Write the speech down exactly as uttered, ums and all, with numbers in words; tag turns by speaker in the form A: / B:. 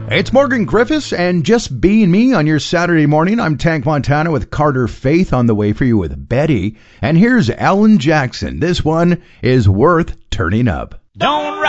A: It's Morgan Griffiths and Just Being Me on your Saturday morning. I'm Tank Montana with Carter Faith on the way for you with Betty. And here's Alan Jackson. This one is worth turning up.
B: Don't